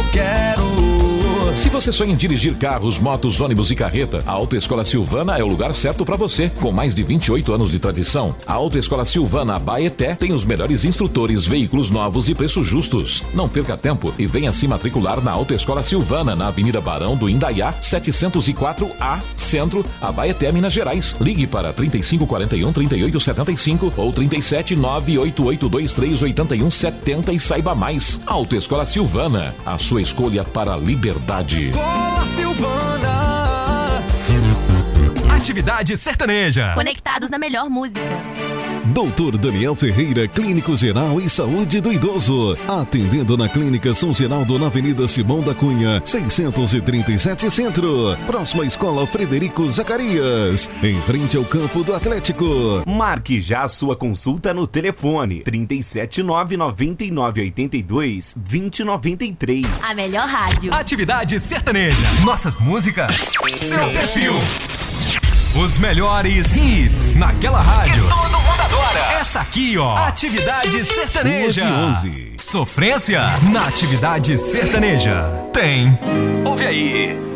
quero. Se você sonha em dirigir carros, motos, ônibus e carreta, a Autoescola Silvana é o lugar certo para você. Com mais de 28 anos de tradição, a Autoescola Silvana Abaeté tem os melhores instrutores, veículos novos e preços justos. Não perca tempo e venha se matricular na Autoescola Silvana, na Avenida Barão do Indaiá, 704A, Centro, Abaeté, Minas Gerais. Ligue para 3541-3875 ou 37988238170 e saiba mais. Autoescola Silvana, a sua escolha para a liberdade. Escola Silvana. Atividade sertaneja. Conectados na melhor música. Dr. Daniel Ferreira, Clínico Geral e Saúde do Idoso. Atendendo na Clínica São Geraldo, na Avenida Simão da Cunha, 637 Centro. Próxima à Escola Frederico Zacarias. Em frente ao campo do Atlético. Marque já a sua consulta no telefone 379-9982-2093. A melhor rádio. Atividade sertaneja. Nossas músicas. Seu perfil. Os melhores hits naquela rádio que todo mundo adora. Essa aqui, ó. Atividade sertaneja. 11. Sofrência na atividade sertaneja. Tem. Ouve aí.